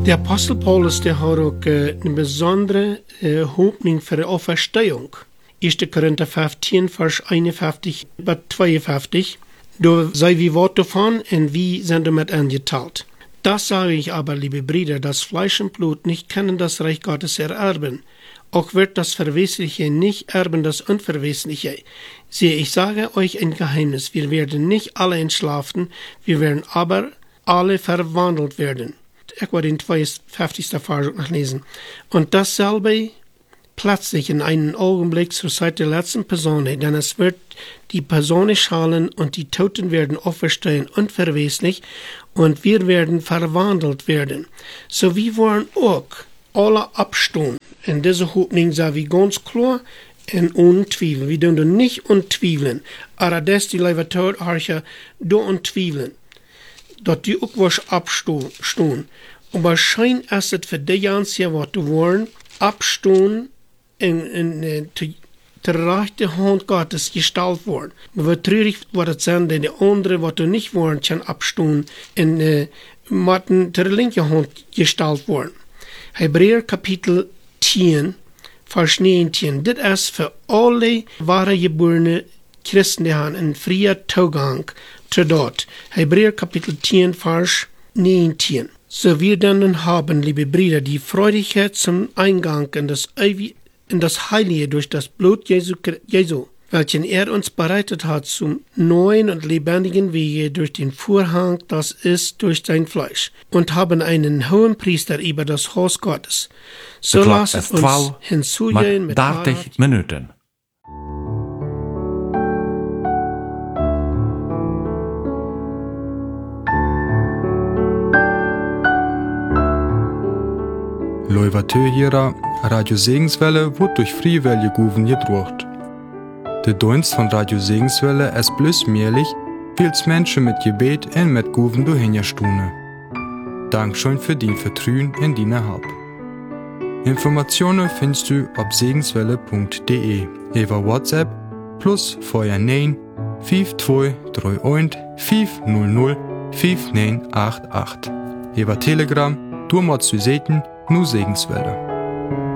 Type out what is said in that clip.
Der Apostel Paulus der hat auch eine besondere Hoffnung für die Auferstehung. 1. Korinther 15, Vers 51 bis 52. Da sei wie Wort davon und wie sind damit angeteilt. Das sage ich aber, liebe Brüder, dass Fleisch und Blut nicht können das Reich Gottes ererben. Auch wird das Verwesliche nicht erben das Unverwesliche. Siehe, ich sage euch ein Geheimnis. Wir werden nicht alle entschlafen, wir werden aber alle verwandelt werden. Ich werde den 52. Vers nachlesen. Und dasselbe plötzlich in einem Augenblick zur Zeit der letzten Person, denn es wird die Person schallen und die Toten werden auferstehen unverweslich und wir werden verwandelt werden. So wie wollen auch alle abstehen. In dieser Hoffnung sage ich ganz klar und ohne Zweifel. Wir dürfen nicht untweifeln. Aber das die Leute tot harche, do untweifeln. Dass die auch was abstehen. Und wahrscheinlich ist es für die ganzen, was du wollen, abstehen in der rechten Hand Gottes gestaltet worden. Aber wie traurig wird es sein, denn die andere, was du nicht wollen, kann abstehen in der linken Hand gestaltet worden. Hebräer Kapitel 10, Vers 19. Das ist für alle wahre geborene Christen, die haben einen freien Zugang zu dort. Hebräer Kapitel 10, Vers 19. So wir dann haben, liebe Brüder, die Freudigkeit zum Eingang in das Heilige durch das Blut Jesu, welchen er uns bereitet hat zum neuen und lebendigen Wege durch den Vorhang, das ist durch sein Fleisch, und haben einen hohen Priester über das Haus Gottes. So lasst uns hinzugehen mit 30 Minuten. Leuvatö Radio Segenswelle wird durch Friewelle Guven gedruckt. Der Dienst von Radio Segenswelle ist bloß möglich, weil es Menschen mit Gebet und mit Guven durchhinterstunden. Dankeschön für dein Vertrauen in deine Hab. Informationen findest du auf segenswelle.de über WhatsApp plus vorher 9 5231 500 5988. Über Telegram, du musst du sehen, nur Segenswelle.